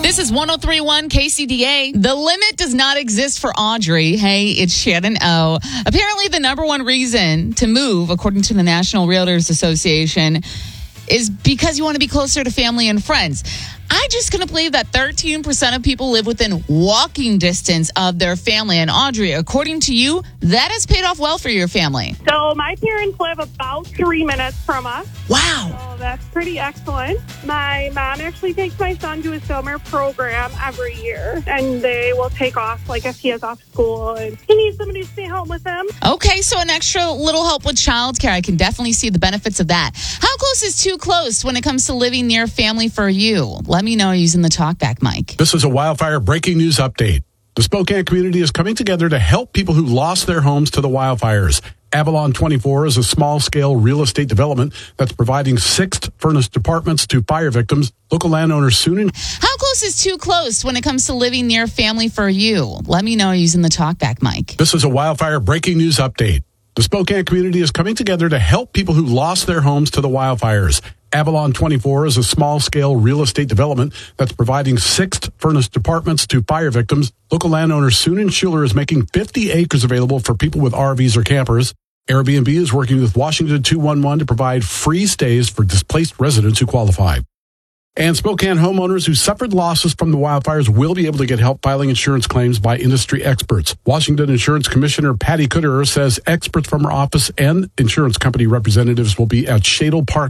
This is 103.1 KCDA. The limit does not exist for Audrey. Hey, it's Shannon O. Apparently, the number one reason to move, according to the National Realtors Association, is because you want to be closer to family and friends. I just couldn't believe that 13% of people live within walking distance of their family. And Audrey, according to you, that has paid off well for your family. So my parents live about 3 minutes from us. Wow. So that's pretty excellent. My mom actually takes my son to a summer program every year. And they will take off, like if he is off school and he needs somebody to stay home with him. Okay, so an extra little help with childcare. I can definitely see the benefits of that. How close is too close when it comes to living near family for you? Let me know using the talkback mic. This is a wildfire breaking news update. The Spokane community is coming together to help people who lost their homes to the wildfires. Avalon 24 is a small-scale real estate development that's providing 6 furnished apartments to fire victims. Local landowners soon. How close is too close when it comes to living near family for you? Let me know using the talkback mic. This is a wildfire breaking news update. The Spokane community is coming together to help people who lost their homes to the wildfires. Avalon 24 is a small-scale real estate development that's providing 6 furnished apartments to fire victims. Local landowner Sunan Schuler is making 50 acres available for people with RVs or campers. Airbnb is working with Washington 211 to provide free stays for displaced residents who qualify. And Spokane homeowners who suffered losses from the wildfires will be able to get help filing insurance claims by industry experts. Washington Insurance Commissioner Patty Kuderer says experts from her office and insurance company representatives will be at Shadle Park